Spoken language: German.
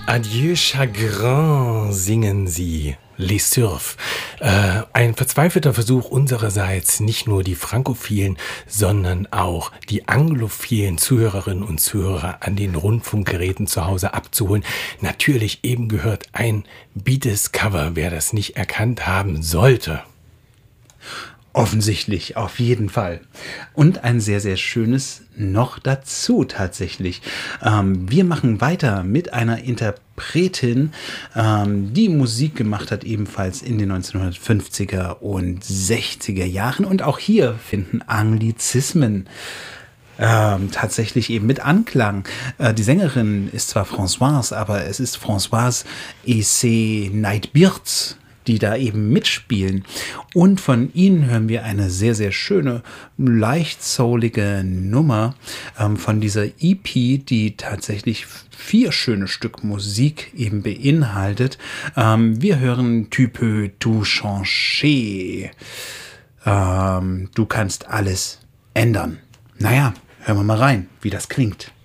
Adieu Chagrin singen sie. Les Surf. Ein verzweifelter Versuch unsererseits, nicht nur die frankophilen, sondern auch die anglophilen Zuhörerinnen und Zuhörer an den Rundfunkgeräten zu Hause abzuholen. Natürlich eben gehört ein Beatles-Cover, wer das nicht erkannt haben sollte. Offensichtlich, auf jeden Fall. Und ein sehr, sehr schönes noch dazu tatsächlich. Wir machen weiter mit einer Interpretin, die Musik gemacht hat, ebenfalls in den 1950er und 60er Jahren. Und auch hier finden Anglizismen tatsächlich eben mit Anklang. Die Sängerin ist zwar Françoise, aber es ist Françoise et ses Nightbirds, die da eben mitspielen. Und von ihnen hören wir eine sehr, sehr schöne, leicht soulige Nummer von dieser EP, die tatsächlich 4 schöne Stück Musik eben beinhaltet. Wir hören Tu peux tout changer. Du kannst alles ändern. Naja, hören wir mal rein, wie das klingt.